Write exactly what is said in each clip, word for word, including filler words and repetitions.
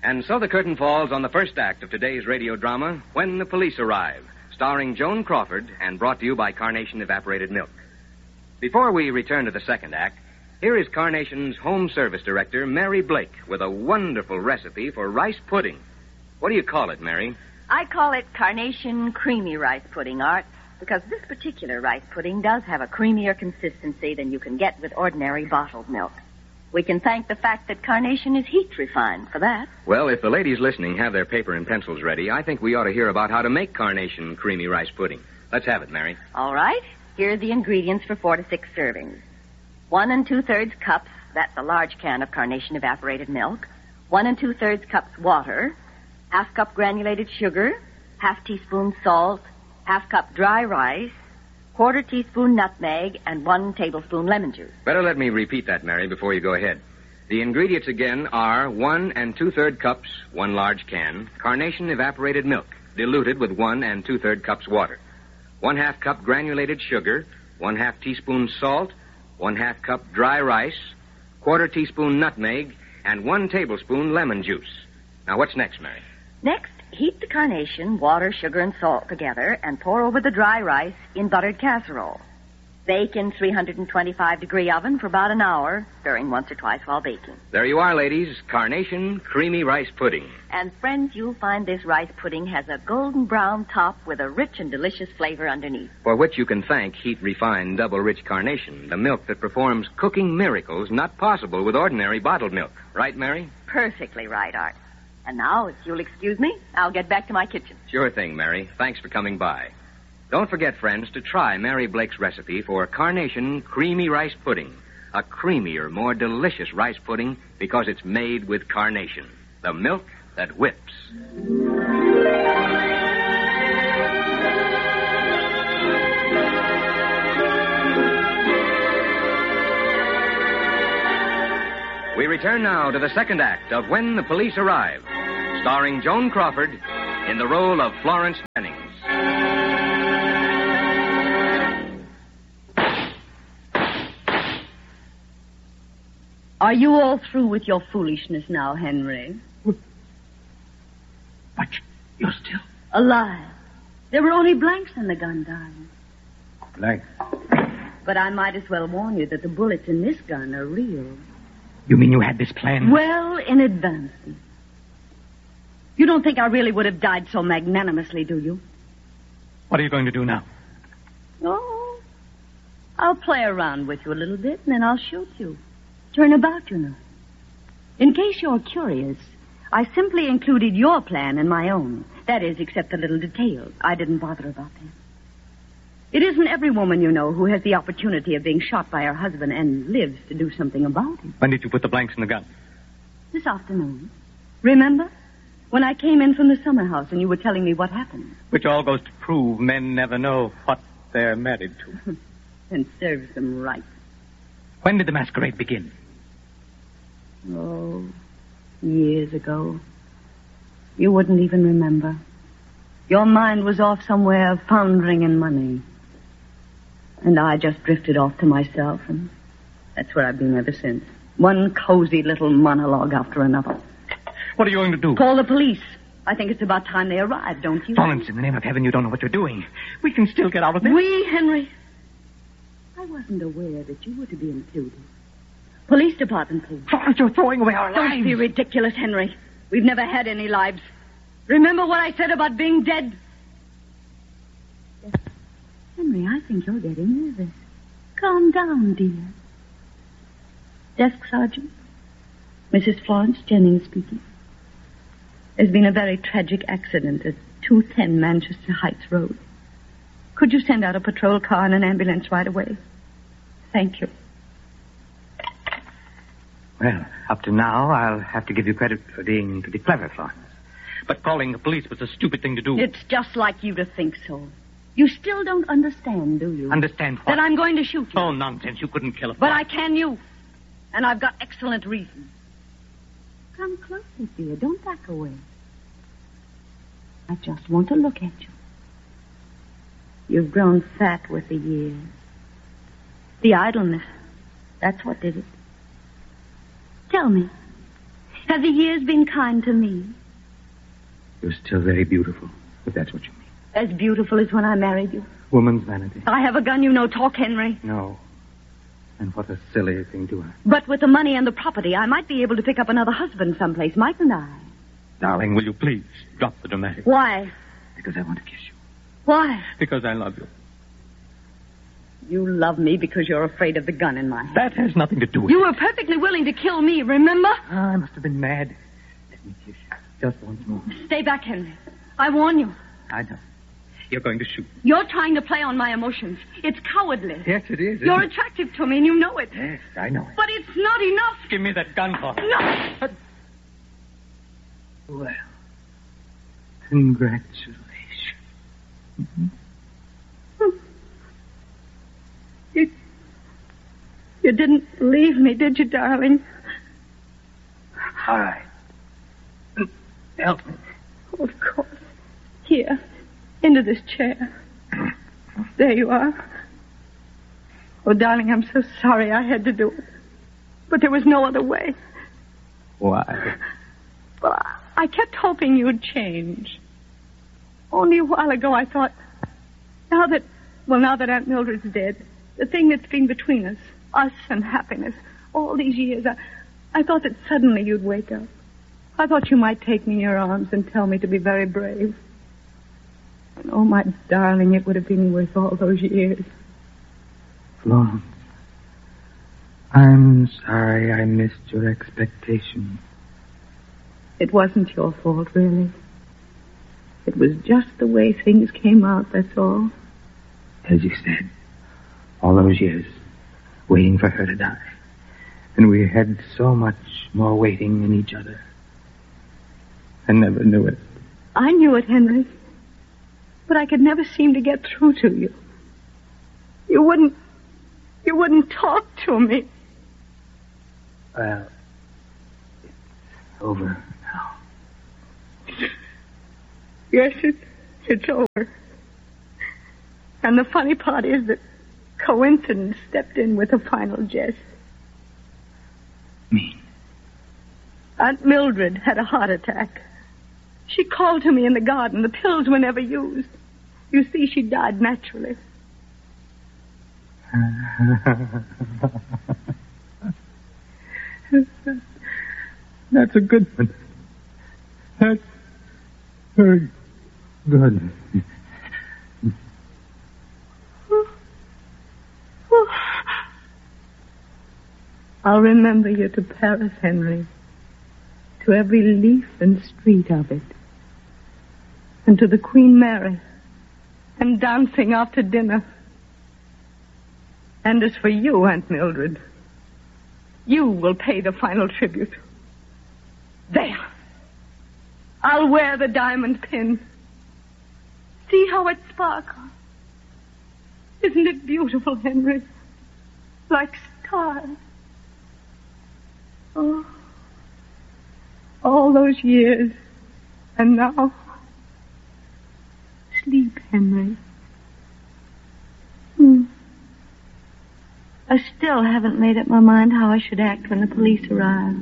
And so the curtain falls on the first act of today's radio drama, When the Police Arrive, starring Joan Crawford and brought to you by Carnation Evaporated Milk. Before we return to the second act, here is Carnation's Home Service Director, Mary Blake, with a wonderful recipe for rice pudding. What do you call it, Mary? I call it Carnation Creamy Rice Pudding, Art, because this particular rice pudding does have a creamier consistency than you can get with ordinary bottled milk. We can thank the fact that Carnation is heat refined for that. Well, if the ladies listening have their paper and pencils ready, I think we ought to hear about how to make Carnation Creamy Rice Pudding. Let's have it, Mary. All right. Here are the ingredients for four to six servings. One and two-thirds cups, that's a large can of Carnation evaporated milk. One and two-thirds cups water. Half cup granulated sugar. Half teaspoon salt. Half cup dry rice. Quarter teaspoon nutmeg, and one tablespoon lemon juice. Better let me repeat that, Mary, before you go ahead. The ingredients again are one and two-third cups, one large can, Carnation evaporated milk, diluted with one and two-third cups water. One half cup granulated sugar, one half teaspoon salt, one half cup dry rice, quarter teaspoon nutmeg, and one tablespoon lemon juice. Now, what's next, Mary? Next, heat the Carnation, water, sugar, and salt together and pour over the dry rice in buttered casserole. Bake in three hundred twenty-five degree oven for about an hour, stirring once or twice while baking. There you are, ladies. Carnation Creamy Rice Pudding. And, friends, you'll find this rice pudding has a golden brown top with a rich and delicious flavor underneath. For which you can thank heat-refined double-rich Carnation, the milk that performs cooking miracles not possible with ordinary bottled milk. Right, Mary? Perfectly right, Art. And now, if you'll excuse me, I'll get back to my kitchen. Sure thing, Mary. Thanks for coming by. Don't forget, friends, to try Mary Blake's recipe for Carnation Creamy Rice Pudding. A creamier, more delicious rice pudding because it's made with Carnation, the milk that whips. We return now to the second act of When the Police Arrive, starring Joan Crawford in the role of Florence Jennings. Are you all through with your foolishness now, Henry? But you're still... Alive. There were only blanks in the gun, darling. Blanks? But I might as well warn you that the bullets in this gun are real. You mean you had this plan? Well, in advance. You don't think I really would have died so magnanimously, do you? What are you going to do now? Oh, I'll play around with you a little bit, and then I'll shoot you. Turn about, you know. In case you're curious, I simply included your plan in my own. That is, except the little details. I didn't bother about them. It isn't every woman, you know, who has the opportunity of being shot by her husband and lives to do something about it. When did you put the blanks in the gun? This afternoon. Remember? When I came in from the summer house and you were telling me what happened. Which all goes to prove men never know what they're married to. And serves them right. When did the masquerade begin? Oh, years ago. You wouldn't even remember. Your mind was off somewhere foundering in money. And I just drifted off to myself, and that's where I've been ever since. One cozy little monologue after another. What are you going to do? Call the police. I think it's about time they arrived, don't you? Florence, in the name of heaven, you don't know what you're doing. We can still get out of this. We, Henry? I wasn't aware that you were to be included. Police department, please. Florence, you're throwing away our lives. Don't be ridiculous, Henry. We've never had any lives. Remember what I said about being dead? Henry, I think you're getting nervous. Calm down, dear. Desk sergeant. Missus Florence Jennings speaking. There's been a very tragic accident at two ten Manchester Heights Road. Could you send out a patrol car and an ambulance right away? Thank you. Well, up to now, I'll have to give you credit for being pretty clever, Florence. But calling the police was a stupid thing to do. It's just like you to think so. You still don't understand, do you? Understand what? That I'm going to shoot you. Oh, nonsense. You couldn't kill a But I can you. And I've got excellent reason. Come closer, dear. Don't back away. I just want to look at you. You've grown fat with the years. The idleness. That's what did it. Tell me, Have the years been kind to me? You're still very beautiful, if that's what you mean. As beautiful as when I married you. Woman's vanity. I have a gun, you know. Talk, Henry. No. And what a silly thing to ask. But with the money and the property, I might be able to pick up another husband someplace, mightn't I? Darling, will you please drop the dramatic? Why? Because I want to kiss you. Why? Because I love you. You love me because you're afraid of the gun in my hand. That has nothing to do with You it. were perfectly willing to kill me, remember? Ah, I must have been mad. Let me kiss you. Just once more. Stay back, Henry. I warn you. I know. You're going to shoot. You're trying to play on my emotions. It's cowardly. Yes, it is. You're it? attractive to me, and you know it. Yes, I know it. But it's not enough. Give me that gun, Paul. No. But... Well, congratulations. Mm-hmm. You, you didn't believe me, did you, darling? All right. Help me. Oh, of course. Here, into this chair. There you are. Oh, darling, I'm so sorry I had to do it. But there was no other way. Why? Well, I kept hoping you'd change. Only a while ago I thought, now that, well, now that Aunt Mildred's dead, the thing that's been between us, us and happiness, all these years, I, I thought that suddenly you'd wake up. I thought you might take me in your arms and tell me to be very brave. And oh, my darling, it would have been worth all those years. Florence, I'm sorry I missed your expectations. It wasn't your fault, really. It was just the way things came out, that's all. As you said, all those years, waiting for her to die. And we had so much more waiting in each other. I never knew it. I knew it, Henry. But I could never seem to get through to you. You wouldn't... You wouldn't talk to me. Well, it's over now. Yes, it, it's over. And the funny part is that coincidence stepped in with a final jest. Me? Aunt Mildred had a heart attack. She called to me in the garden. The pills were never used. You see, she died naturally. That's a good one. That's very good. I'll remember you to Paris, Henry. To every leaf and street of it. And to the Queen Mary. And dancing after dinner. And as for you, Aunt Mildred, you will pay the final tribute. There. I'll wear the diamond pin. See how it sparkles. Isn't it beautiful, Henry? Like stars. Oh. All those years. And now. Sleep, Henry. Hmm. I still haven't made up my mind how I should act when the police arrive.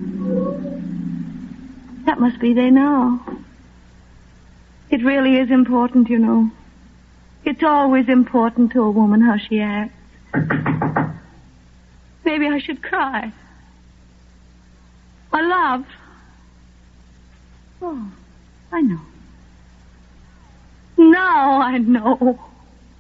That must be they now. It really is important, you know. It's always important to a woman how she acts. Maybe I should cry. I love. Oh, I know. Now I know.